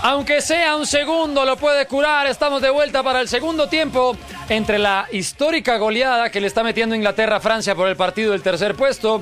Aunque sea un segundo, lo puede curar. Estamos de vuelta para el segundo tiempo entre la histórica goleada que le está metiendo Inglaterra a Francia por el partido del tercer puesto.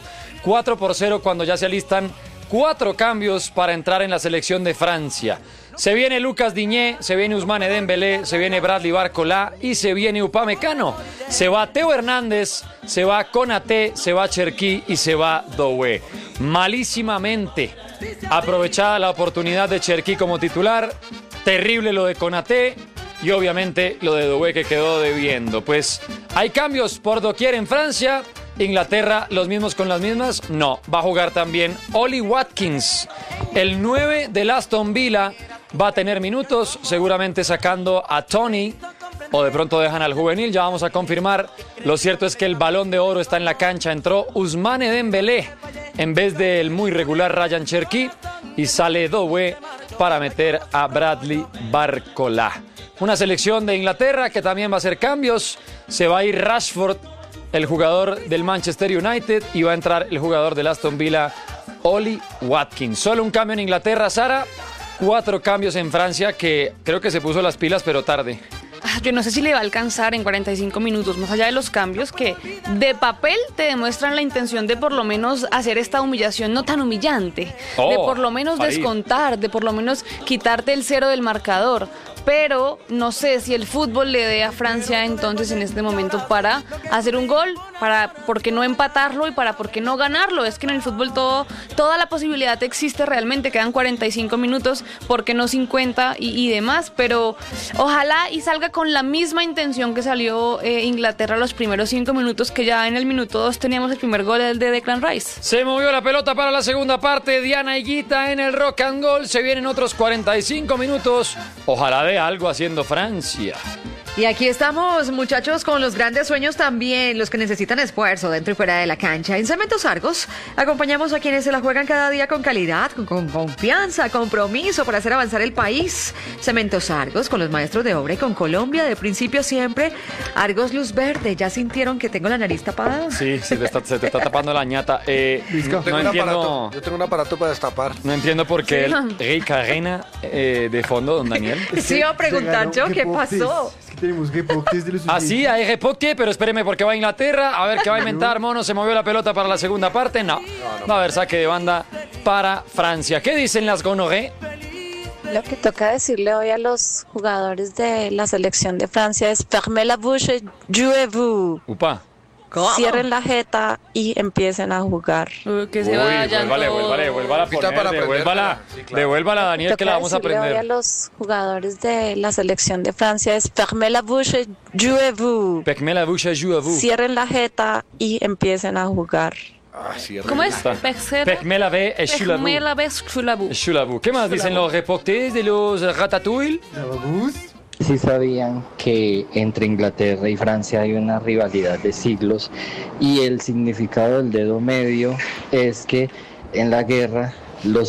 4-0 cuando ya se alistan 4 cambios para entrar en la selección de Francia. Se viene Lucas Digne, se viene Ousmane Dembélé, se viene Bradley Barcola y se viene Upamecano. Se va Theo Hernández, se va Konaté, se va Cherki y se va Doué. Malísimamente aprovechada la oportunidad de Cherki como titular. Terrible lo de Konaté y obviamente lo de Doué que quedó debiendo. Pues hay cambios por doquier en Francia. Inglaterra, los mismos con las mismas. No, va a jugar también Oli Watkins, el 9 del Aston Villa. Va a tener minutos, seguramente sacando a Tony, o de pronto dejan al juvenil, ya vamos a confirmar. Lo cierto es que el Balón de Oro está en la cancha. Entró Ousmane Dembélé en vez del muy regular Ryan Cherki y sale Doué para meter a Bradley Barcola. Una selección de Inglaterra que también va a hacer cambios. Se va a ir Rashford, el jugador del Manchester United, y va a entrar el jugador del Aston Villa, Oli Watkins. Solo un cambio en Inglaterra, Sara. 4 cambios en Francia, que creo que se puso las pilas, pero tarde. Yo no sé si le va a alcanzar en 45 minutos, más allá de los cambios que de papel te demuestran la intención de por lo menos hacer esta humillación no tan humillante, de por lo menos descontar, de por lo menos quitarte el 0 del marcador. Pero no sé si el fútbol le dé a Francia entonces en este momento para hacer un gol, para por qué no empatarlo y para por qué no ganarlo. Es que en el fútbol toda la posibilidad existe realmente. Quedan 45 minutos, por qué no 50 y demás. Pero ojalá y salga con la misma intención que salió Inglaterra los primeros 5 minutos, que ya en el minuto 2 teníamos el primer gol, el de Declan Rice. Se movió la pelota para la segunda parte. Diana Higuita en el rock and roll. Se vienen otros 45 minutos. Ojalá de algo haciendo Francia. Y aquí estamos, muchachos, con los grandes sueños también, los que necesitan esfuerzo dentro y fuera de la cancha. En Cementos Argos acompañamos a quienes se la juegan cada día con calidad, con confianza, compromiso para hacer avanzar el país. Cementos Argos, con los maestros de obra y con Colombia de principio siempre. Argos Luz Verde, ¿ya sintieron que tengo la nariz tapada? Sí, se te está tapando la ñata. Yo tengo un aparato para destapar. No entiendo por qué Rey Carrena de fondo, don Daniel. Sí, iba a preguntar yo, ¿qué pasó? Tenemos reportes de los sí, hay reporte, pero espéreme porque va a Inglaterra. A ver qué va a inventar, mono. Se movió la pelota para la segunda parte. No. Va a haber saque de banda para Francia. ¿Qué dicen las gonorré? Lo que toca decirle hoy a los jugadores de la selección de Francia es fermez la bouche, jouez-vous. Upa. ¿Cómo? Cierren la jeta y empiecen a jugar. Que se vayan. Devuélvala, Daniel, que la vamos a aprender. Hoy a los jugadores de la selección de Francia es fermez la bouche, jouez-vous. Fermez la bouche, jouez-vous. Cierren la jeta y empiecen a jugar. ¿Cómo es? Fermez la ve et choulabou. ¿Qué más dicen los reportes de los Ratatouille? Sí sabían que entre Inglaterra y Francia hay una rivalidad de siglos y el significado del dedo medio es que en la guerra los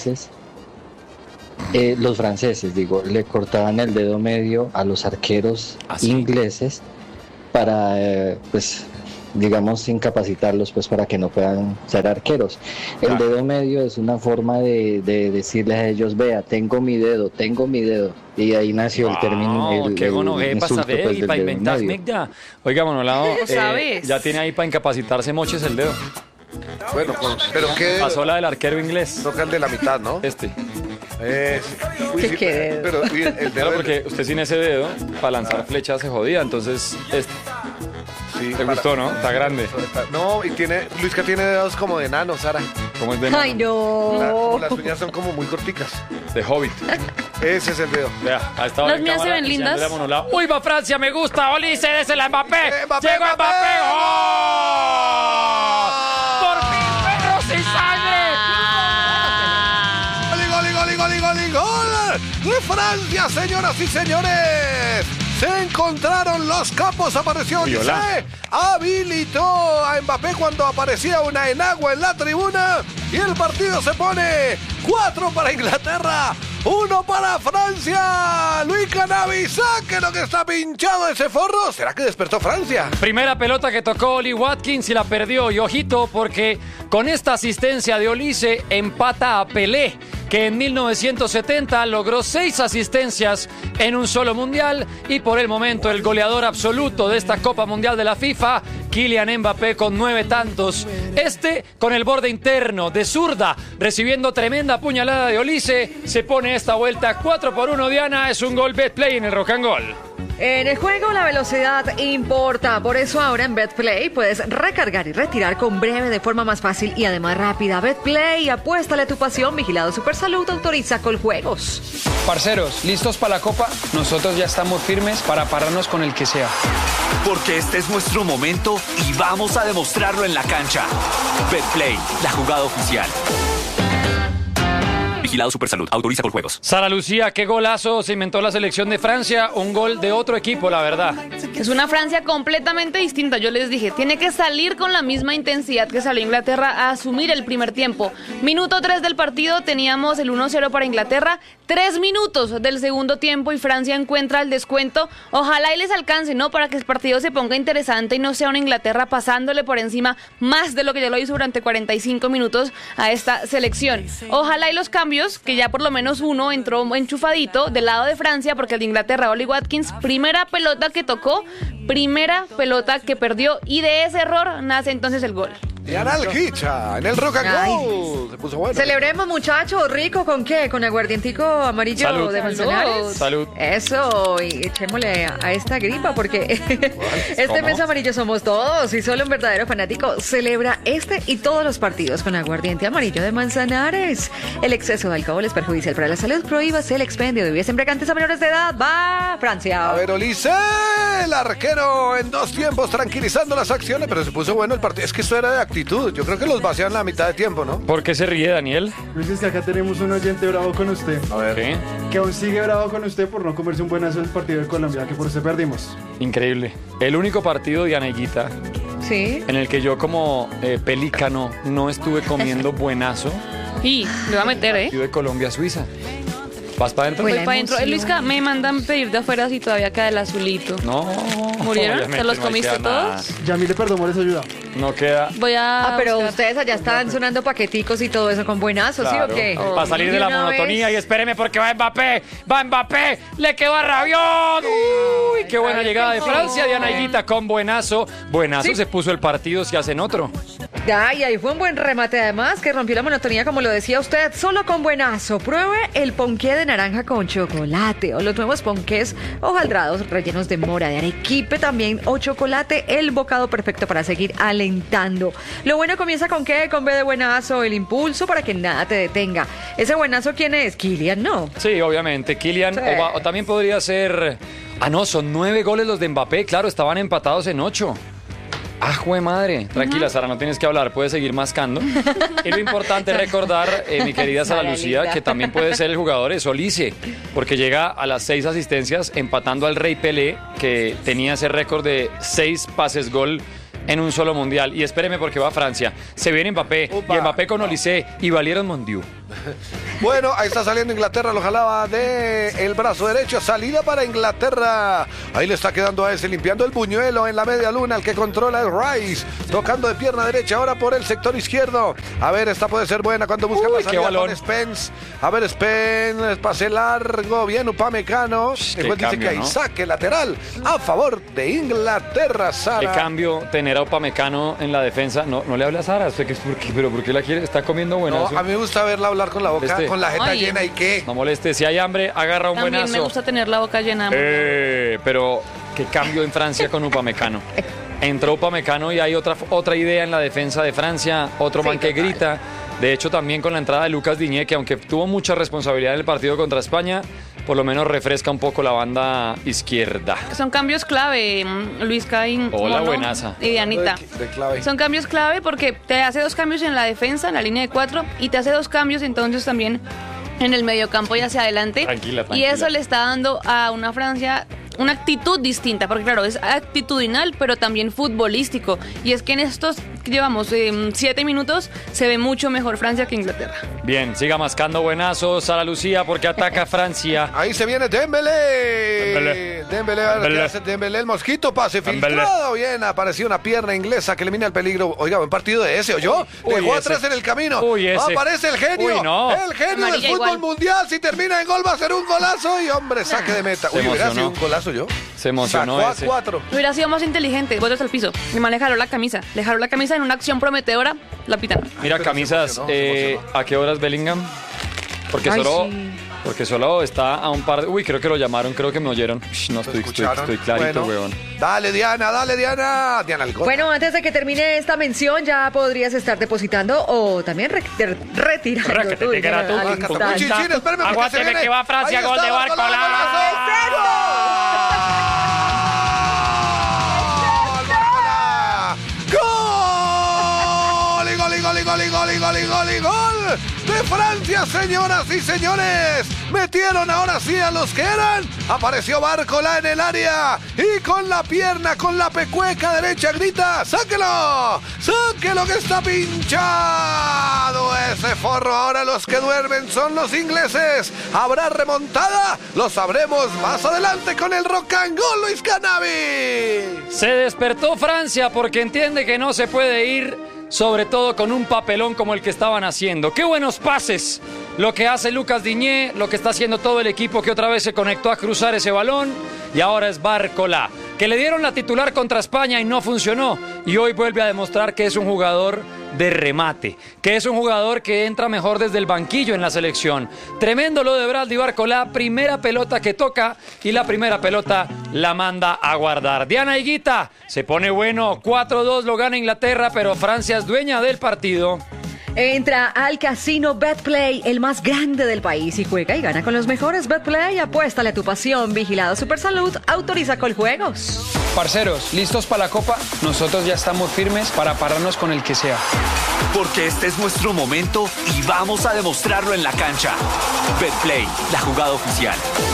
franceses, le cortaban el dedo medio a los arqueros ingleses para, incapacitarlos para que no puedan ser arqueros. El dedo medio es una forma de decirles a ellos, vea, tengo mi dedo, y ahí nació el término. Qué bueno, para saber y para inventar. Oiga, Monolado, ¿sabes? Ya tiene ahí para incapacitarse moches el dedo. Bueno, pero ¿qué? Pasó la del arquero inglés. Toca el de la mitad, ¿no? ¿Qué dedo? Pero el dedo. Claro, porque usted sin ese dedo, para lanzar flechas se jodía, entonces Sí, ¿te gustó, no? Está grande. No, y Luisca tiene dedos como de enano, Sara. ¿Cómo es de ¡Ay, no! Las uñas son como muy corticas. De Hobbit. Ese es el dedo. Vea, a esta hora Las mías se ven lindas. ¡Uy, va Francia! ¡Me gusta! ¡Olise, désela a Mbappé! ¡Llegó Mbappé! ¡Oh! ¡Por fin, perros y sangre! ¡Gol! ¡De Francia, señoras y señores! Se encontraron los capos, apareció Olise, habilitó a Mbappé cuando aparecía una enagua en la tribuna y el partido se pone 4 para Inglaterra, 1 para Francia. Luis Canavi, saque lo que está pinchado ese forro. ¿Será que despertó Francia? Primera pelota que tocó Oli Watkins y la perdió. Y ojito, porque con esta asistencia de Olise empata a Pelé. que en 1970 logró 6 asistencias en un solo mundial y por el momento el goleador absoluto de esta Copa Mundial de la FIFA, Kylian Mbappé, con 9 tantos. Con el borde interno de zurda, recibiendo tremenda puñalada de Olise, se pone esta vuelta 4-1, Diana. Es un gol Betplay en el Rock and Goal. En el juego la velocidad importa, por eso ahora en Betplay puedes recargar y retirar con breve de forma más fácil y además rápida. Betplay, apuéstale a tu pasión, vigilado Supersalud, autoriza Coljuegos. Parceros, ¿listos para la Copa? Nosotros ya estamos firmes para pararnos con el que sea. Porque este es nuestro momento y vamos a demostrarlo en la cancha. Betplay, la jugada oficial. Vigilado Supersalud, autoriza Coljuegos. Sara Lucía, qué golazo se inventó la selección de Francia, un gol de otro equipo, la verdad. Es una Francia completamente distinta, yo les dije, tiene que salir con la misma intensidad que salió Inglaterra a asumir el primer tiempo. Minuto 3 del partido, teníamos el 1-0 para Inglaterra, 3 minutos del segundo tiempo y Francia encuentra el descuento. Ojalá y les alcance, ¿no? Para que el partido se ponga interesante y no sea una Inglaterra pasándole por encima más de lo que ya lo hizo durante 45 minutos a esta selección. Ojalá y los cambios, que ya por lo menos uno entró enchufadito del lado de Francia, porque el de Inglaterra, Oli Watkins, primera pelota que tocó, primera pelota que perdió y de ese error nace entonces el gol. Diana Alquicha, en el Rock and Roll. Se puso bueno. Celebremos, muchachos. ¿Rico con qué? ¿Con aguardientico amarillo Salud. de Manzanares? Salud. Eso, y echémosle a esta gripa porque este mes amarillo somos todos y solo un verdadero fanático celebra este y todos los partidos con aguardiente amarillo de Manzanares. El exceso de alcohol es perjudicial para la salud. Prohíbase el expendio de bebidas embriagantes a menores de edad. ¡Va, Francia! A ver, Olise, el arquero en 2 tiempos tranquilizando las acciones, pero se puso bueno el partido. Es que esto era de actitud. Yo creo que los vacian la mitad de tiempo, ¿no? ¿Por qué se ríe, Daniel? Luis, es que acá tenemos un oyente bravo con usted. A ver. ¿Qué? Que aún sigue bravo con usted por no comerse un buenazo en el partido de Colombia, que por eso perdimos. Increíble. El único partido, Dianeguita, Sí. en el que yo como pelícano no estuve comiendo buenazo, Y le va a meter, partido de Colombia-Suiza. ¿Vas para adentro? Pues Voy para adentro. Luisca, me mandan pedir de afuera si todavía queda el azulito. No. ¿Murieron? Obviamente ¿Se los no comiste queda nada. todos? Ya a mí le perdonó, les ayuda. No queda. Voy a Pero buscar. ustedes allá están sonando paqueticos y todo eso con buenazos, Claro. ¿sí o qué? Para salir de la una monotonía vez. y espéreme porque va Mbappé, le quedó a Rabiot. Uy, qué buena llegada de Francia, Dianaguita con buenazo. Buenazo, Sí. se puso el partido si hacen otro. Ay, ahí fue un buen remate además que rompió la monotonía como lo decía usted, solo con buenazo. Pruebe el ponqué de naranja con chocolate o los nuevos ponqués hojaldrados rellenos de mora, de arequipe también o chocolate, el bocado perfecto para seguir alentando. Lo bueno comienza con qué, con B de buenazo, el impulso para que nada te detenga. ¿Ese buenazo quién es? Kylian, ¿no? Sí, obviamente, Kylian, Sí. o también podría ser... Ah, no, son 9 goles los de Mbappé, claro, estaban empatados en 8. ¡Ah, jue madre! Tranquila, Sara, no tienes que hablar, puedes seguir mascando. Y lo importante es recordar, mi querida Sara Sara Lucía, linda. que también puede ser el jugador es Olise, porque llega a las 6 asistencias empatando al Rey Pelé, que tenía ese récord de 6 pases gol en un solo mundial. Y espéreme porque va a Francia. Se viene Mbappé, Opa. y Mbappé con Olise y valieron Mondiu. Bueno, ahí está saliendo Inglaterra, lo jalaba de el brazo derecho, salida para Inglaterra. Ahí le está quedando a ese, limpiando el buñuelo en la media luna, el que controla el Rice, tocando de pierna derecha ahora por el sector izquierdo. A ver, esta puede ser buena cuando busca Uy, la qué salida balón. con Spence. A ver, Spence, pase largo, bien Upamecano. Qué Después dice cambio, que hay ¿no? saque lateral a favor de Inglaterra, Qué Sara. cambio tener a Upamecano en la defensa. No le hable a Sara, ¿usted qué, pero por qué la quiere? Está comiendo No, buenazo. a mí me gusta verla hablar con la boca, con la jeta Ay. llena y qué. No moleste, si hay hambre, agarra un También buenazo. me gusta tener la boca llena. Pero qué cambio en Francia con Upamecano. Entró Upamecano y hay otra idea en la defensa de Francia, otro Sí, man que total. grita. De hecho, también con la entrada de Lucas Digne, que aunque tuvo mucha responsabilidad en el partido contra España, por lo menos refresca un poco la banda izquierda. Son cambios clave, Luis Caín. Hola, buenaza. Y Dianita. De clave. Son cambios clave porque te hace 2 cambios en la defensa, en la línea de 4, y te hace 2 cambios entonces también en el mediocampo y hacia adelante. Tranquila, Y tranquila. eso le está dando a una Francia una actitud distinta, porque claro, es actitudinal, pero también futbolístico. Y es que en estos que llevamos 7 minutos se ve mucho mejor Francia que Inglaterra. Bien, siga mascando buenazos Sara Lucía porque ataca Francia. Ahí se viene Dembélé. Dembélé, el mosquito, pase filtrado. Bien, apareció una pierna inglesa que elimina el peligro. Oiga, buen partido de ese, ¿oyó? Dejó atrás en el camino. Aparece el genio. El genio del fútbol mundial. Si termina en gol va a ser un golazo. Y hombre, saque de meta. Hubiera sido un golazo yo. Se emocionó ese. 4. Hubiera sido más inteligente. Botas al piso. Mi man le jaló la camisa. Le jaló la camisa en una acción prometedora. La pitan. Mira, camisas. ¿A qué horas Bellingham? Porque solo está a un par de... Uy, creo que lo llamaron, creo que me oyeron. No, estoy clarito, weón. Dale, Diana. Diana, el gol. Bueno, antes de que termine esta mención, ya podrías estar depositando o también retirando tu dinero. Aguánteme que va Francia, gol de Barcola. ¡Gol de Francia, señoras y señores! Metieron ahora sí a los que eran. Apareció Barcola en el área y con la pierna, con la pecueca derecha grita: ¡sáquelo! ¡Sáquelo que está pinchado ese forro! Ahora los que duermen son los ingleses. ¿Habrá remontada? Lo sabremos más adelante con el Rock and Roll, Luis Cannavy. Se despertó Francia porque entiende que no se puede ir, sobre todo con un papelón como el que estaban haciendo. ¡Qué buenos pases! Lo que hace Lucas Digne, lo que está haciendo todo el equipo que otra vez se conectó a cruzar ese balón. Y ahora es Barcola, que le dieron la titular contra España y no funcionó. Y hoy vuelve a demostrar que es un jugador de remate, que es un jugador que entra mejor desde el banquillo en la selección. Tremendo lo de Bradley Barcola, primera pelota que toca y la primera pelota la manda a guardar. Diana Higuita, se pone bueno, 4-2 lo gana Inglaterra, pero Francia es dueña del partido. Entra al casino Betplay, el más grande del país, y juega y gana con los mejores. Betplay, apuéstale a tu pasión. Vigilado Supersalud, autoriza Coljuegos. Parceros, ¿listos para la Copa? Nosotros ya estamos firmes para pararnos con el que sea. Porque este es nuestro momento y vamos a demostrarlo en la cancha. Betplay, la jugada oficial.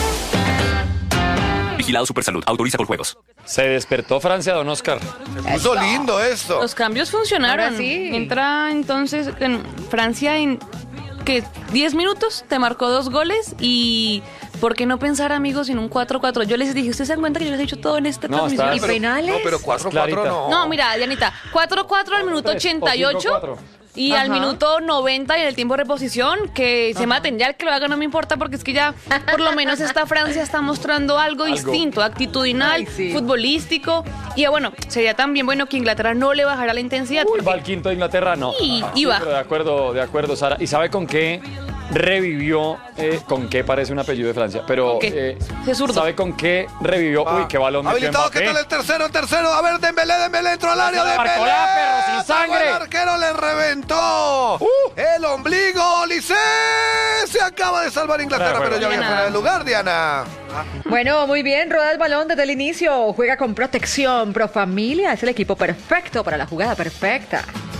Vigilado Supersalud, autoriza Coljuegos. Se despertó Francia, don Oscar. Se puso lindo esto. Los cambios funcionaron. Ahora sí. Entra entonces en Francia en 10 minutos, te marcó 2 goles y... ¿Por qué no pensar, amigos, en un 4-4? Yo les dije, ¿ustedes se dan cuenta que yo les he dicho todo en esta transmisión? ¿Y penales? No, pero 4-4 no. No, mira, Dianita, 4-4 al minuto 88 y al minuto 90 y en el tiempo de reposición, que se maten. Ya el que lo haga no me importa porque es que ya, por lo menos esta Francia está mostrando algo distinto, actitudinal, futbolístico. Y bueno, sería también bueno que Inglaterra no le bajara la intensidad. Va al quinto de Inglaterra, no. Iba. De acuerdo, Sara. ¿Y sabe con qué revivió? ¿Con qué parece un apellido de Francia? Pero ¿sabe con qué revivió? Uy, qué balón metió habilitado, Mbappé. ¿qué tal el tercero? A ver, Dembélé entró al área. Barcola, perro, sin sangre. El arquero le reventó el ombligo. Lisé se acaba de salvar Inglaterra, pero ya viene fuera del lugar, Diana. Bueno, muy bien, roda el balón desde el inicio, juega con protección. Pro Familia es el equipo perfecto para la jugada perfecta.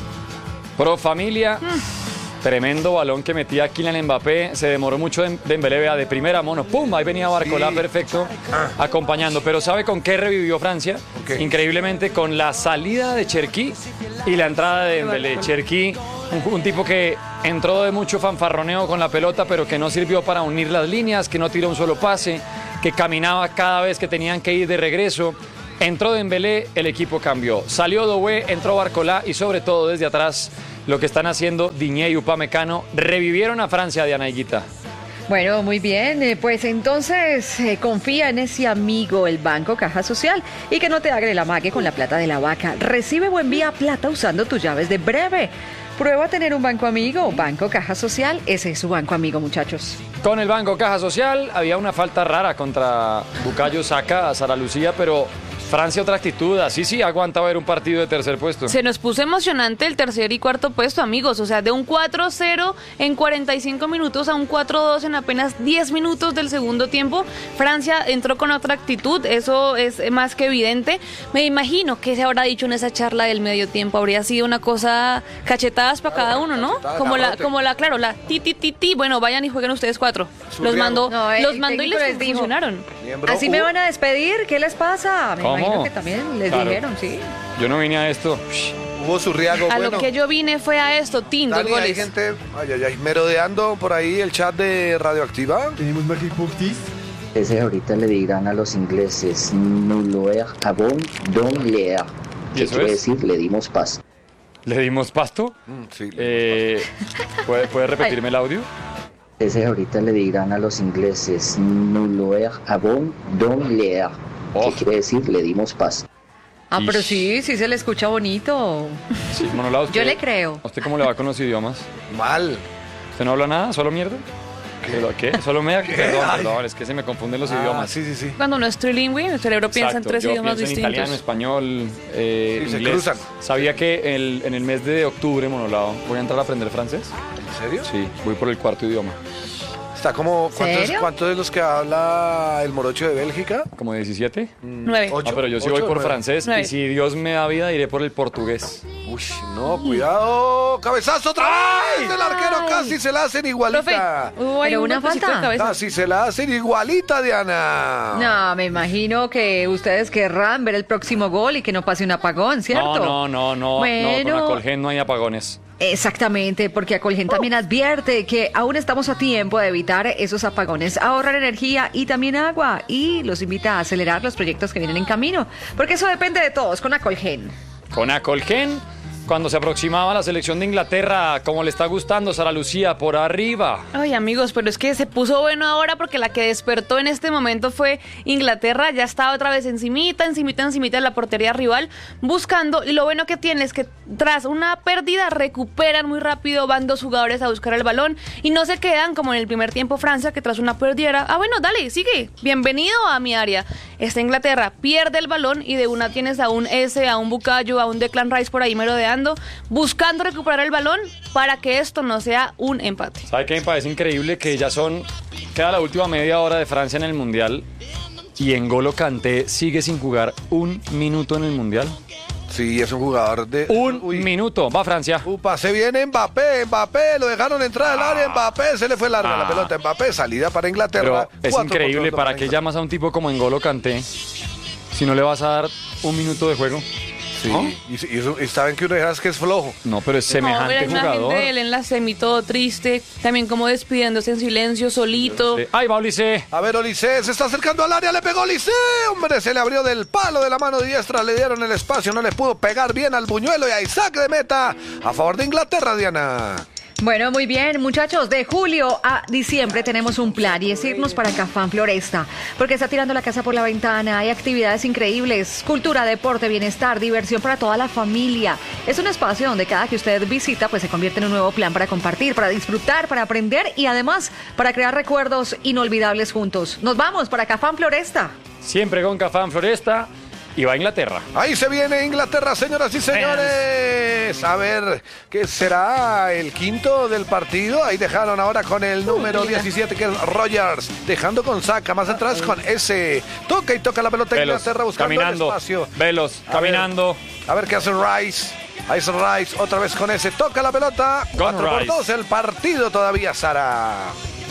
Pro Familia. Tremendo balón que metía Kylian Mbappé. Se demoró mucho Dembélé, vea, de primera mano. ¡Pum! Ahí venía Barcola, perfecto, acompañando. Pero ¿sabe con qué revivió Francia? Increíblemente con la salida de Cherki y la entrada de Dembélé. Cherki, un tipo que entró de mucho fanfarroneo con la pelota, pero que no sirvió para unir las líneas, que no tiró un solo pase, que caminaba cada vez que tenían que ir de regreso. Entró Dembélé, el equipo cambió. Salió Doué, entró Barcola y sobre todo desde atrás lo que están haciendo Digne y Upamecano revivieron a Francia, Diana Higuita. Bueno, muy bien, pues entonces confía en ese amigo, el Banco Caja Social, y que no te haga el amague con la plata de la vaca. Recibe o envía plata usando tus llaves de Breve. Prueba a tener un banco amigo. Banco Caja Social, ese es su banco amigo, muchachos. Con el Banco Caja Social había una falta rara contra Bukayo Saka a Sara Lucía, pero Francia otra actitud, así sí aguanta ver un partido de tercer puesto. Se nos puso emocionante el tercer y cuarto puesto, amigos, o sea, de un 4-0 en 45 minutos a un 4-2 en apenas 10 minutos del segundo tiempo. Francia entró con otra actitud, eso es más que evidente. Me imagino que se habrá dicho en esa charla del medio tiempo, habría sido una cosa cachetadas para cada uno, ¿no? Como la ti, bueno, vayan y jueguen ustedes 4. Los mandó y les funcionaron. Miembro. ¿Así me van a despedir? ¿Qué les pasa? Me ¿Cómo? imagino que también les Claro. dijeron, sí. Yo no vine a esto. Hubo su riago, A bueno. lo que yo vine fue a esto, Tin, 2 Dani, hay goles. gente, merodeando por ahí el chat de Radioactiva. Tenemos Magic Puctis. Ese ahorita le dirán a los ingleses, nulloer avant don leer. ¿Y ¿Qué eso quiere es? decir? Le dimos paz. ¿Le dimos pasto? Sí. ¿Puede repetirme el audio? Ese ahorita le dirán a los ingleses, nulloer avant don leer. ¿Qué Oh. quiere decir? Le dimos paz. Ah, pero Ish. sí se le escucha bonito. Sí, Monolao, Yo le creo. ¿A usted cómo le va con los idiomas? Mal. ¿Usted no habla nada? ¿Solo mierda? ¿Qué? ¿Solo media? Perdón, es que se me confunden los idiomas. Sí. Cuando uno es trilingüe, el cerebro piensa Exacto, en 3 yo idiomas pienso en distintos. italiano, español, Sí, se inglés. cruzan. ¿Sabía que en el mes de octubre, Monolao, voy a entrar a aprender francés? ¿En serio? Sí, voy por el 4º idioma. Está como... ¿Serio? ¿Cuántos de los que habla el morocho de Bélgica? ¿Como 17? 9. Ocho. Pero yo sí Ocho, voy por 9. francés 9. y si Dios me da vida, iré por el portugués. Uy, no, cuidado. ¡Cabezazo otra vez! El arquero Ay. casi se la hacen Profe, igualita. hay Pero una golpecito de falta. cabeza. Casi se la hacen igualita, Diana. No, me imagino que ustedes querrán ver el próximo gol y que no pase un apagón, ¿cierto? No, Bueno. con Acolgen no hay apagones. Exactamente, porque Acolgen también advierte que aún estamos a tiempo de evitar esos apagones, ahorrar energía y también agua, y los invita a acelerar los proyectos que vienen en camino, porque eso depende de todos con Acolgen. Con Acolgen, cuando se aproximaba la selección de Inglaterra, como le está gustando Sara Lucía, por arriba. Ay, amigos, pero es que se puso bueno ahora porque la que despertó en este momento fue Inglaterra. Ya estaba otra vez encimita de la portería rival, buscando. Y lo bueno que tiene es que tras una pérdida recuperan muy rápido, van 2 jugadores a buscar el balón y no se quedan como en el primer tiempo Francia, que tras una pérdida era, bueno, dale, sigue, bienvenido a mi área. Esta Inglaterra pierde el balón y de una tienes a un S, a un Bukayo, a un Declan Rice por ahí merodeando, buscando recuperar el balón para que esto no sea un empate. ¿Sabe qué me parece increíble? Que ya queda la última media hora de Francia en el Mundial y N'Golo Kanté sigue sin jugar 1 minuto en el Mundial. Sí, es un jugador de... Un minuto. Va Francia. Upa, se viene Mbappé, lo dejaron entrar al área, Mbappé, se le fue larga la pelota, Mbappé, salida para Inglaterra. Pero es increíble, ¿para qué llamas a un tipo como N'Golo Kanté si no le vas a dar 1 minuto de juego? Sí, ¿No? y saben que uno dejas que es flojo. No, pero es semejante la imagen jugador. de él en la semi todo triste, también como despidiéndose en silencio, solito. ¡Ay, va Olise! A ver, Olise se está acercando al área, le pegó Olise, hombre, se le abrió del palo de la mano diestra, le dieron el espacio, no le pudo pegar bien al buñuelo y a Isaac de meta a favor de Inglaterra, Diana. Bueno, muy bien, muchachos, de julio a diciembre tenemos un plan y es irnos para Cafán Floresta, porque está tirando la casa por la ventana, hay actividades increíbles, cultura, deporte, bienestar, diversión para toda la familia. Es un espacio donde cada que usted visita pues se convierte en un nuevo plan para compartir, para disfrutar, para aprender y además para crear recuerdos inolvidables juntos. Nos vamos para Cafán Floresta. Siempre con Cafán Floresta y va a Inglaterra. Ahí se viene Inglaterra, señoras y señores. A ver, ¿qué será el quinto del partido? Ahí dejaron ahora con el número 17, que es Rogers. Dejando con Saka, más atrás con ese. Toca y toca la pelota Inglaterra buscando caminando, el espacio. Velos, caminando. A ver qué hace Rice. Ahí es Rice, otra vez con ese. Toca la pelota. 4-2 el partido todavía, Sara.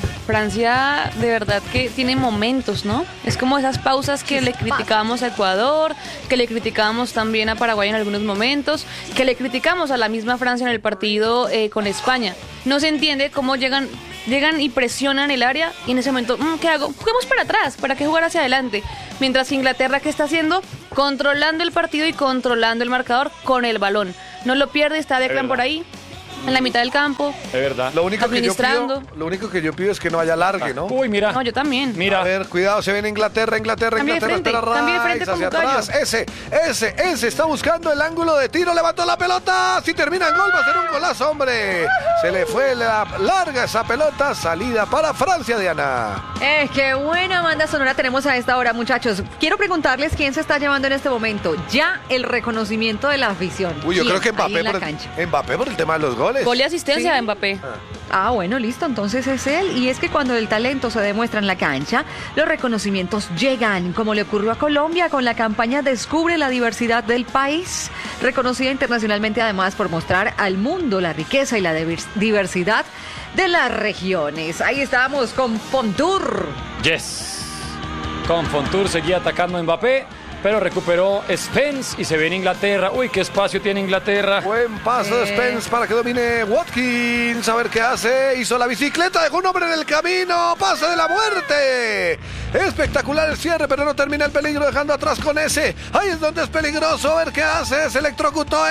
Francia de verdad que tiene momentos, ¿no? Es como esas pausas que le criticábamos a Ecuador, que le criticábamos también a Paraguay en algunos momentos, que le criticamos a la misma Francia en el partido con España. No se entiende cómo llegan y presionan el área y en ese momento, ¿qué hago? Juguemos para atrás, ¿para qué jugar hacia adelante? Mientras Inglaterra, ¿qué está haciendo? Controlando el partido y controlando el marcador con el balón. No lo pierde, está Declan por ahí, en la mitad del campo. Es verdad. Lo único administrando. que yo pido es que no haya largue, ¿no? Uy, mira. No, yo también. Mira. A ver, cuidado, se viene Inglaterra. Cambia de frente, espera, cambia de frente Rice como hacia Bukayo. atrás. Ese está buscando el ángulo de tiro, levantó la pelota. Si termina en gol va a ser un golazo, hombre. Se le fue la larga esa pelota, salida para Francia, Diana. Qué buena banda sonora tenemos a esta hora, muchachos. Quiero preguntarles quién se está llevando en este momento ya el reconocimiento de la afición. Uy, yo ¿Quién? creo que Ahí en la cancha. Mbappé por el tema de los goles. Gol y asistencia de Mbappé. Ah, bueno, listo, entonces es él. Y es que cuando el talento se demuestra en la cancha, los reconocimientos llegan, como le ocurrió a Colombia con la campaña Descubre la diversidad del país, reconocida internacionalmente además por mostrar al mundo la riqueza y la diversidad de las regiones. Ahí estamos con Fontour. Yes. Con Fontour seguía atacando a Mbappé, pero recuperó Spence y se viene Inglaterra. Uy, qué espacio tiene Inglaterra. Buen paso de Spence para que domine Watkins. A ver qué hace. Hizo la bicicleta, dejó un hombre en el camino. Pase de la muerte. Espectacular el cierre, pero no termina el peligro, dejando atrás con ese. Ahí es donde es peligroso. A ver qué hace. Se electrocutó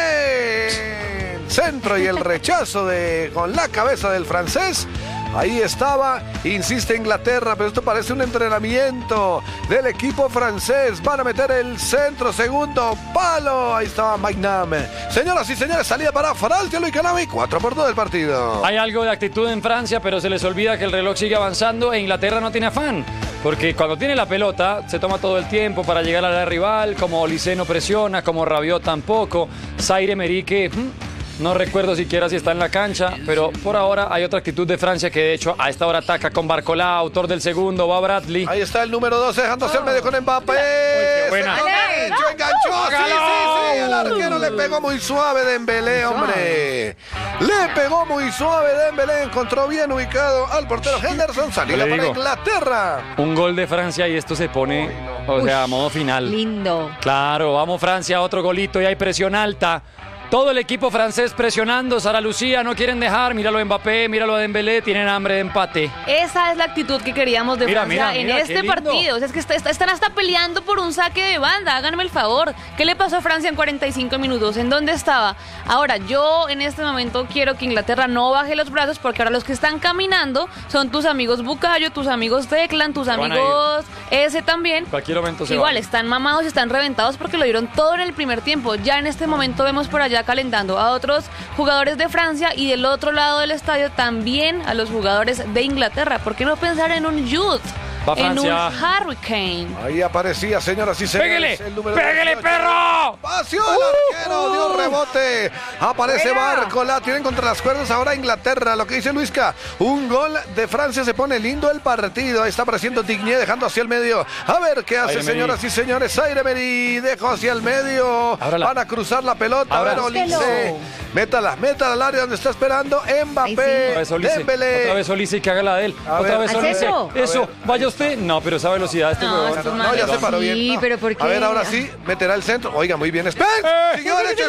ese. Centro y el rechazo con la cabeza del francés. Ahí estaba, insiste Inglaterra, pero esto parece un entrenamiento del equipo francés. Van a meter el centro, segundo palo. Ahí estaba Magnam. Señoras y señores, salida para Francia, Luis Canami, 4-2 del partido. Hay algo de actitud en Francia, pero se les olvida que el reloj sigue avanzando e Inglaterra no tiene afán. Porque cuando tiene la pelota, se toma todo el tiempo para llegar a la rival. Como Olise no presiona, como Rabiot tampoco. Zaire-Emery que... no recuerdo siquiera si está en la cancha, pero por ahora hay otra actitud de Francia que de hecho a esta hora ataca con Barcola, autor del segundo, va Bradley. Ahí está el número 12 dejándose el medio con Mbappé. Qué buena. Enganchó, sí, el arquero le pegó muy suave Dembélé, hombre. Le pegó muy suave Dembélé, encontró bien ubicado al portero Henderson, salida para Inglaterra. Un gol de Francia y esto se pone, o sea, a modo final. Lindo. Claro, vamos Francia, otro golito y hay presión alta. Todo el equipo francés presionando, Sara Lucía, no quieren dejar, míralo a Mbappé, míralo a Dembélé, tienen hambre de empate. Esa es la actitud que queríamos de Francia en este partido. O sea, es que están hasta peleando por un saque de banda, háganme el favor. ¿Qué le pasó a Francia en 45 minutos? ¿En dónde estaba? Ahora, yo en este momento quiero que Inglaterra no baje los brazos, porque ahora los que están caminando son tus amigos Bukayo, tus amigos Declan, tus amigos ese también. Cualquier momento se igual, va. están mamados y están reventados porque lo dieron todo en el primer tiempo. Ya en este momento vemos por allá calentando a otros jugadores de Francia y del otro lado del estadio también a los jugadores de Inglaterra. ¿Por qué no pensar en un youth? En un Hurricane. Ahí aparecía, señoras y señores. ¡Pégale, perro! ¡Pasió! El arquero dio rebote. Aparece Barcola. Tienen contra las cuerdas ahora Inglaterra. Lo que dice Luisca. Un gol de Francia. Se pone lindo el partido. Ahí está apareciendo Digné dejando hacia el medio. A ver qué hace, señoras y señores. Zaire-Emery dejó hacia el medio. Van a cruzar la pelota. A ver, Olise. Métala al área donde está esperando Mbappé. Dembélé. Otra vez Olise y que haga la de él. Otra vez Olise. Eso. Vaya usted. No, pero esa velocidad este huevón. No, ya se paró bien. Sí, pero ¿por qué? A ver, ahora sí, meterá el centro. Oiga, muy bien. Spence. Siguió derecho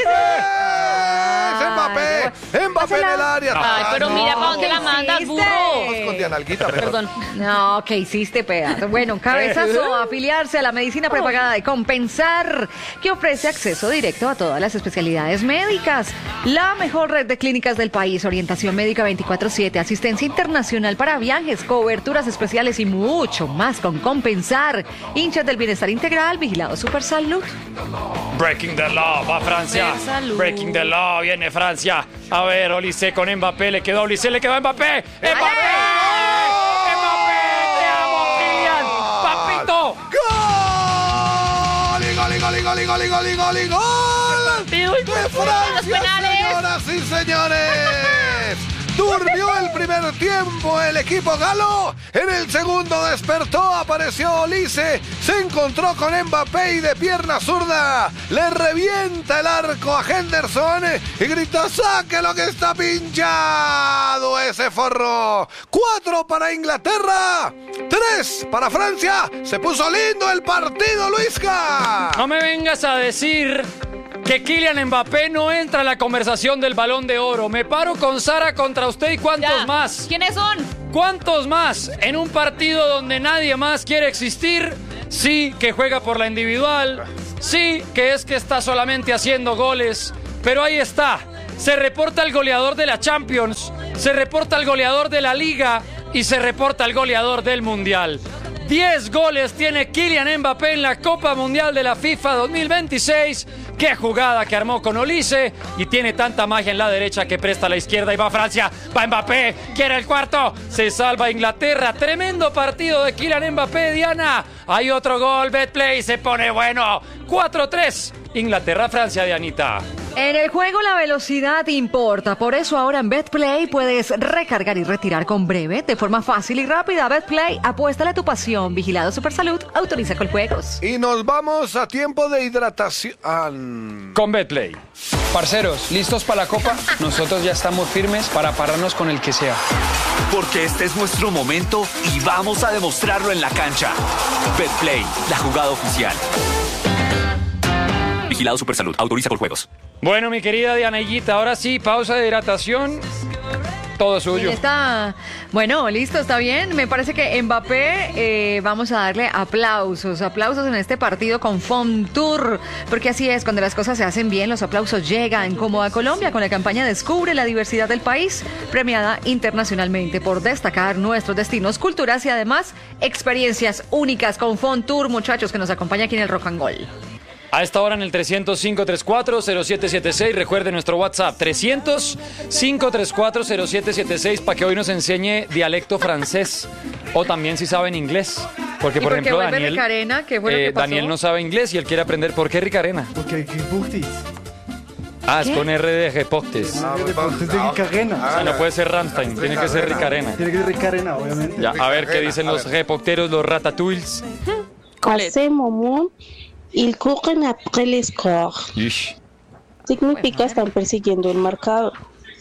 Spence. Mbappé en el área. Ay, pero mira para dónde la mandas, burro. Con Dianalguita, Perdón. No, ¿qué hiciste, pedazo? Bueno, cabezazo a afiliarse a la medicina prepagada de Compensar, que ofrece acceso directo a todas las especialidades médicas. La mejor red de clínicas del país, orientación médica 24/7, asistencia internacional para viajes, coberturas especiales y mucho más con Compensar. Hinchas del bienestar integral, vigilado Supersalud. Breaking the law, va Francia. Breaking the law, viene Francia. A ver, Olise con Mbappé, le quedó Olise, le quedó Mbappé. ¡Mbappé! ¡Mbappé! ¡Te amo, Kylian! ¡Papito! ¡Gol! ¡De Francia, señoras y señores! Durmió el primer tiempo el equipo galo. En el segundo despertó, apareció Olise, se encontró con Mbappé y de pierna zurda le revienta el arco a Henderson y grita: ¡saque lo que está pinchado ese forro! 4 para Inglaterra, 3 para Francia. Se puso lindo el partido, Luisca. No me vengas a decir que Kylian Mbappé no entra en la conversación del Balón de Oro. Me paro con Sara contra usted y ¿cuántos más? ¿Quiénes son? ¿Cuántos más? En un partido donde nadie más quiere existir. Sí, que juega por la individual. Sí, que está solamente haciendo goles. Pero ahí está. Se reporta el goleador de la Champions. Se reporta el goleador de la Liga. Y se reporta el goleador del Mundial. 10 goles tiene Kylian Mbappé en la Copa Mundial de la FIFA 2026. Qué jugada que armó con Olise. Y tiene tanta magia en la derecha que presta a la izquierda. Y va Francia, va Mbappé, quiere el cuarto. Se salva Inglaterra. Tremendo partido de Kylian Mbappé, Diana. Hay otro gol, Betplay, se pone bueno. 4-3. Inglaterra-Francia, Dianita. En el juego la velocidad importa, por eso ahora en BetPlay puedes recargar y retirar con breve, de forma fácil y rápida. BetPlay, apuéstale a tu pasión. Vigilado Supersalud, autoriza con juegos. Y nos vamos a tiempo de hidratación. Con BetPlay. Parceros, ¿listos para la copa? Nosotros ya estamos firmes para pararnos con el que sea. Porque este es nuestro momento y vamos a demostrarlo en la cancha. BetPlay, la jugada oficial. Vigilado Supersalud, autoriza con juegos. Bueno, mi querida Dianayita, ahora sí, pausa de hidratación. Todo suyo. Está, bueno, listo, está bien. Me parece que Mbappé vamos a darle aplausos en este partido con Fontour, porque así es, cuando las cosas se hacen bien, los aplausos llegan, como a Colombia con la campaña Descubre la diversidad del país, premiada internacionalmente por destacar nuestros destinos, culturas y además experiencias únicas con Fontour, muchachos, que nos acompaña aquí en el Rock and Roll. A esta hora en el 300-534-0776. Recuerde nuestro WhatsApp, 300-534-0776, para que hoy nos enseñe dialecto francés o también si saben inglés. Porque, por ejemplo, Daniel, Ricarena, ¿qué fue lo que pasó? Daniel no sabe inglés y él quiere aprender. ¿Por qué Ricarena? Porque hay Reportes. Ah, es con R de Reportes. Reportes de Ricarena. O sea, no puede ser Ramstein, tiene que ser Ricarena. Tiene que ser Ricarena, obviamente. Ya, a ver qué dicen los reporteros, los ratatouilles. À ce moment, ils courent après le score. Significa están persiguiendo el marcador.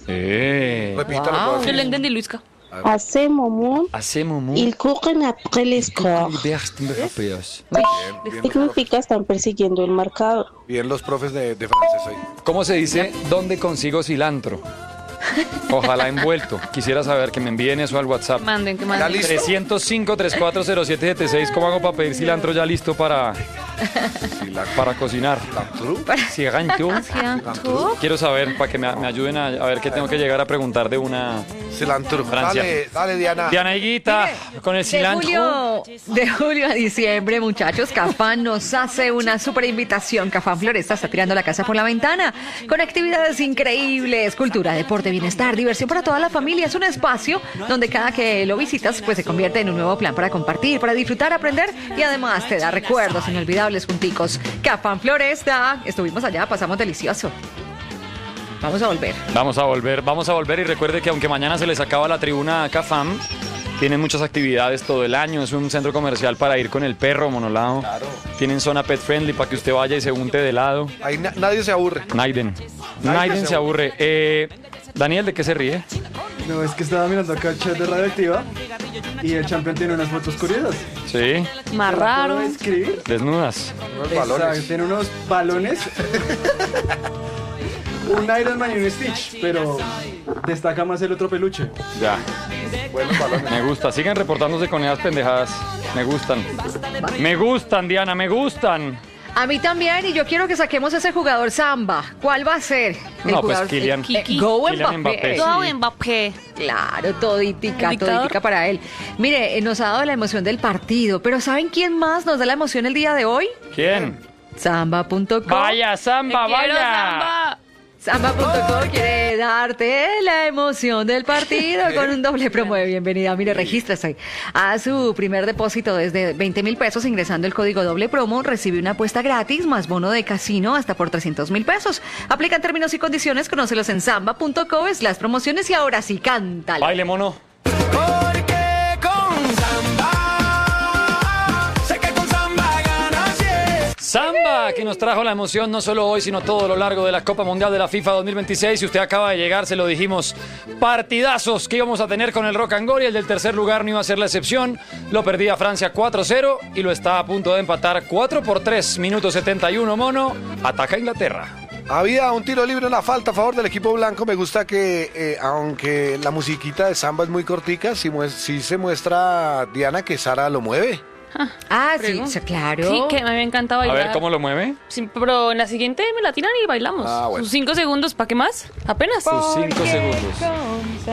Yo lo entendí, Luisca. À ce moment, ils courent après le score. Significa están persiguiendo el marcador. Bien los profes de francés hoy. ¿Cómo se dice dónde consigo cilantro? Ojalá envuelto. Quisiera saber que me envíen eso al WhatsApp. Manden, que manden. 305-340776. ¿Cómo hago para pedir cilantro ya listo para cocinar? Cilantro. Quiero saber, para que me ayuden a ver qué tengo que llegar a preguntar de una cilantro. Francia. Dale, Diana. Diana Higuita, con el cilantro. De julio a diciembre, muchachos, Cafán nos hace una super invitación. Cafán Floresta está tirando la casa por la ventana con actividades increíbles, cultura, deporte, bienestar, diversión para toda la familia. Es un espacio donde cada que lo visitas pues se convierte en un nuevo plan para compartir, para disfrutar, aprender y además te da recuerdos inolvidables junticos. Cafán Floresta, estuvimos allá, pasamos delicioso. Vamos a volver y recuerde que aunque mañana se les acaba la tribuna a Cafam, tienen muchas actividades todo el año. Es un centro comercial para ir con el perro monolado. Claro. Tienen zona pet friendly para que usted vaya y se unte de helado. Ahí nadie se aburre. Naiden se aburre. Daniel, ¿de qué se ríe? No, es que estaba mirando acá el chat de Radioactiva y el campeón tiene unas fotos curiosas. Sí. Más raro. Escribir. Desnudas. Exacto, tiene unos balones. Un Iron Man y un Stitch, pero destaca más el otro peluche. Ya. Me gusta. Sigan reportándose con esas pendejadas. Me gustan, Diana, me gustan. A mí también, y yo quiero que saquemos ese jugador Samba. ¿Cuál va a ser? No, pues Kylian. Kylian Mbappé. Todo Mbappé. Claro, toditica para él. Mire, nos ha dado la emoción del partido, pero ¿saben quién más nos da la emoción el día de hoy? ¿Quién? Samba.com. Vaya, Samba, vaya. Samba.com quiere darte la emoción del partido con un doble promo de bienvenida. Mire, regístrese a su primer depósito desde 20,000 pesos ingresando el código doble promo. Recibe una apuesta gratis más bono de casino hasta por 300,000 pesos. Aplican términos y condiciones, conócelos en samba.com/promociones y ahora sí, cántala. Baile, mono. Porque con Samba, sé que con Samba ganas. Samba, que nos trajo la emoción no solo hoy, sino todo lo largo de la Copa Mundial de la FIFA 2026. Si usted acaba de llegar, se lo dijimos, partidazos que íbamos a tener con el Rock and Roll y el del tercer lugar no iba a ser la excepción. Lo perdía Francia 4-0 y lo está a punto de empatar 4-3, minuto 71, mono. Ataca Inglaterra. Había un tiro libre, una falta a favor del equipo blanco. Me gusta que, aunque la musiquita de Samba es muy cortica, sí se muestra, Diana, que Sara lo mueve. Sí, claro. Sí, que me había encantado bailar. A ver, ¿cómo lo mueve? Sí, pero en la siguiente me la tiran y bailamos. Bueno. Sus 5 segundos, ¿para qué más? Apenas. Sus 5 segundos.